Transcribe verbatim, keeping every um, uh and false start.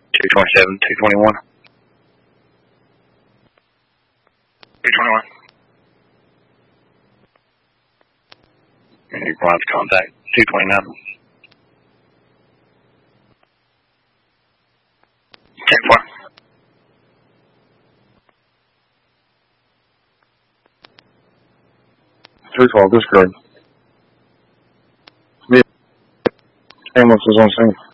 two twenty-seven, two twenty-one. two twenty-one. And your client's contact, two twenty-nine. ten four. three twelve, this is Greg. Ambulance is on scene.